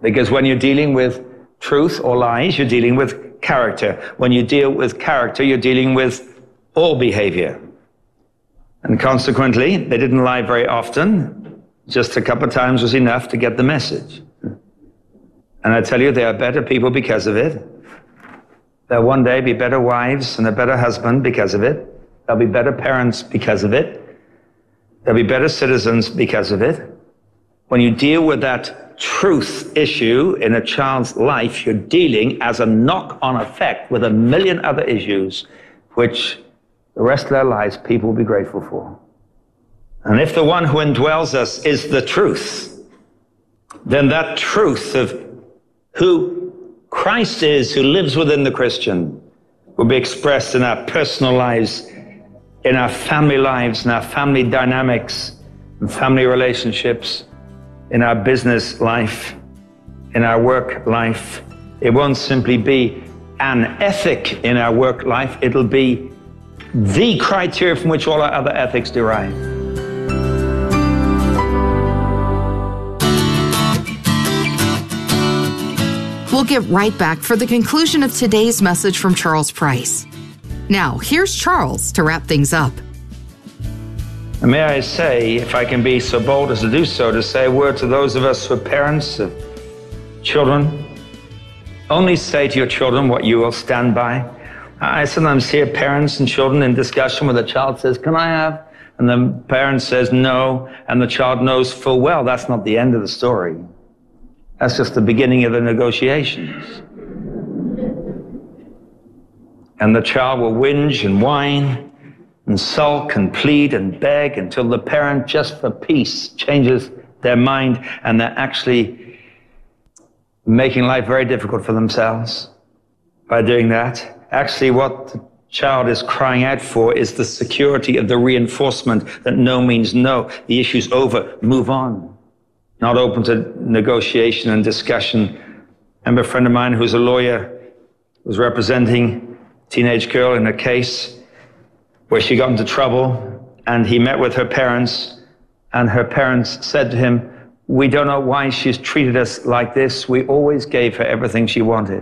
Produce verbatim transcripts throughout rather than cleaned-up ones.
Because when you're dealing with truth or lies, you're dealing with character. When you deal with character, you're dealing with all behavior. And consequently, they didn't lie very often. Just a couple of times was enough to get the message. And I tell you, they are better people because of it. They'll one day be better wives and a better husband because of it. They'll be better parents because of it. They'll be better citizens because of it. When you deal with that truth issue in a child's life, you're dealing as a knock-on effect with a million other issues, which the rest of their lives people will be grateful for. And if the one who indwells us is the truth, then that truth of who Christ is, who lives within the Christian, will be expressed in our personal lives, in our family lives, in our family dynamics, in family relationships, in our business life, in our work life. It won't simply be an ethic in our work life, it'll be the criteria from which all our other ethics derive. We'll get right back for the conclusion of today's message from Charles Price. Now, here's Charles to wrap things up. And may I say, if I can be so bold as to do so, to say a word to those of us who are parents of children. Only say to your children what you will stand by. I sometimes hear parents and children in discussion where the child says, "Can I have?" And the parent says no, and the child knows full well that's not the end of the story. That's just the beginning of the negotiations. And the child will whinge and whine and sulk and plead and beg until the parent, just for peace, changes their mind, and they're actually making life very difficult for themselves by doing that. Actually, what the child is crying out for is the security of the reinforcement that no means no. The issue's over, move on. Not open to negotiation and discussion. I remember a friend of mine who's a lawyer was representing a teenage girl in a case where she got into trouble, and he met with her parents, and her parents said to him, "We don't know why she's treated us like this. We always gave her everything she wanted."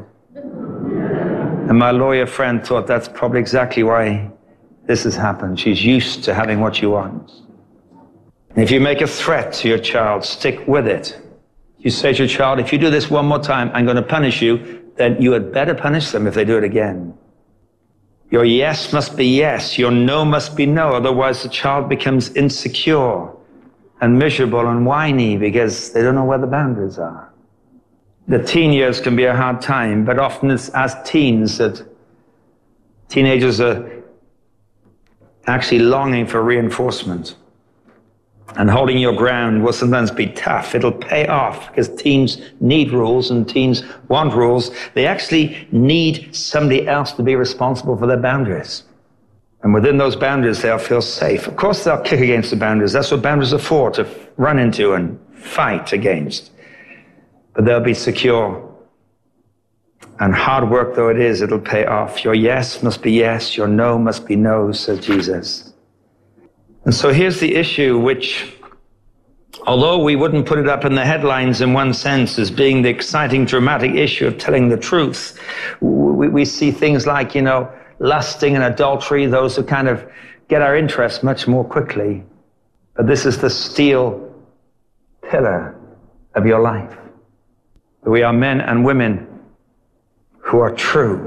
And my lawyer friend thought that's probably exactly why this has happened. She's used to having what she wants. And if you make a threat to your child, stick with it. You say to your child, "If you do this one more time, I'm going to punish you," then you had better punish them if they do it again. Your yes must be yes. Your no must be no. Otherwise, the child becomes insecure and miserable and whiny because they don't know where the boundaries are. The teen years can be a hard time, but often it's as teens that teenagers are actually longing for reinforcement. And holding your ground will sometimes be tough. It'll pay off because teens need rules and teens want rules. They actually need somebody else to be responsible for their boundaries. And within those boundaries, they'll feel safe. Of course, they'll kick against the boundaries. That's what boundaries are for, to run into and fight against. But they'll be secure. And hard work though it is, it'll pay off. Your yes must be yes. Your no must be no, says Jesus. And so here's the issue, which, although we wouldn't put it up in the headlines in one sense as being the exciting, dramatic issue of telling the truth, we, we see things like, you know, lusting and adultery, those who kind of get our interest much more quickly. But this is the steel pillar of your life. We are men and women who are true.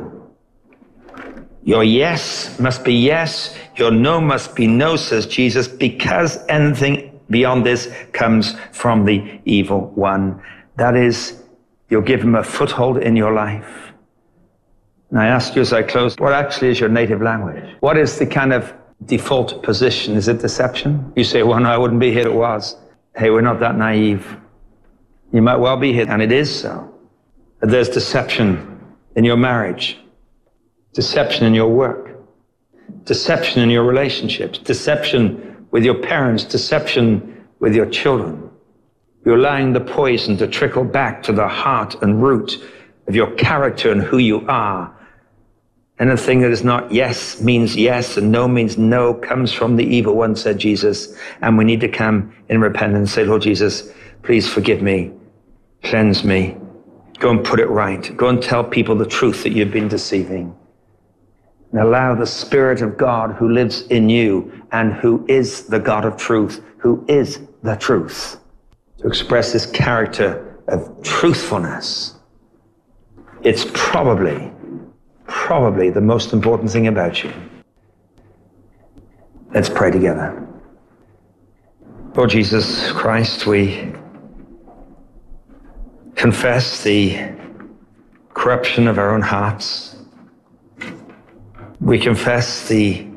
Your yes must be yes, your no must be no, says Jesus, because anything beyond this comes from the evil one. That is, you'll give him a foothold in your life. And I ask you as I close, what actually is your native language? What is the kind of default position? Is it deception? You say, well, no, I wouldn't be here if it was. Hey, we're not that naive. You might well be here, and it is so. But there's deception in your marriage. Deception in your work, deception in your relationships, deception with your parents, deception with your children. You're allowing the poison to trickle back to the heart and root of your character and who you are. Anything that is not yes means yes and no means no comes from the evil one, said Jesus. And we need to come in repentance and say, Lord Jesus, please forgive me, cleanse me, Go and put it right. Go and tell people the truth that you've been deceiving. And allow the Spirit of God who lives in you and who is the God of truth, who is the truth, to express his character of truthfulness. It's probably, probably the most important thing about you. Let's pray together. Lord Jesus Christ, we confess the corruption of our own hearts. We confess the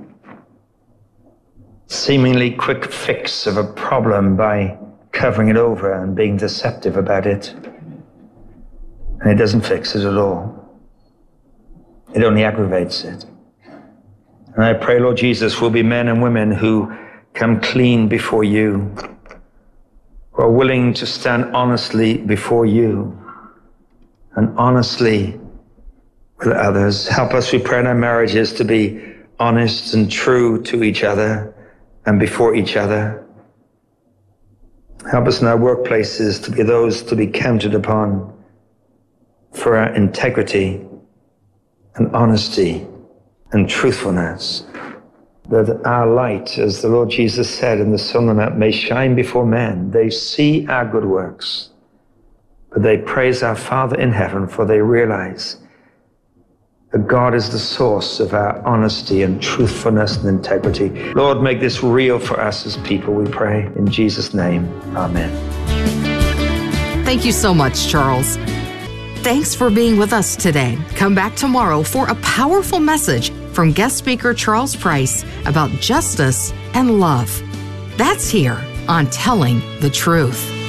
seemingly quick fix of a problem by covering it over and being deceptive about it. And it doesn't fix it at all. It only aggravates it. And I pray, Lord Jesus, we'll be men and women who come clean before you, who are willing to stand honestly before you and honestly with others. Help us, we pray, in our marriages to be honest and true to each other and before each other. Help us in our workplaces to be those to be counted upon for our integrity and honesty and truthfulness, that our light, as the Lord Jesus said in the Sermon on the Mount, may shine before men. They see our good works, but they praise our Father in heaven, for they realize that God is the source of our honesty and truthfulness and integrity. Lord, make this real for us as people, we pray. In Jesus' name, amen. Thank you so much, Charles. Thanks for being with us today. Come back tomorrow for a powerful message from guest speaker Charles Price about justice and love. That's here on Telling the Truth.